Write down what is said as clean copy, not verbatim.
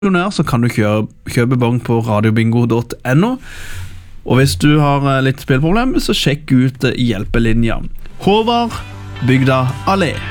så kan du kjøpe bong på radiobingo.no. Og hvis du har litt spillproblem, så sjekk ut hjelpelinja. Håvard, Bygda Allé.